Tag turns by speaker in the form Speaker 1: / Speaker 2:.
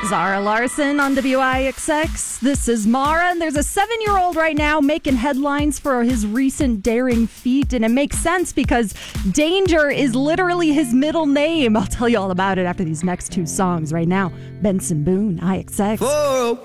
Speaker 1: Zara Larson on WIXX. This is Mara, and there's a 7-year-old right now making headlines for his recent daring feat, and it makes sense because Danger is literally his middle name. I'll tell you all about it after these next two songs right now. Benson Boone, IXX.
Speaker 2: For a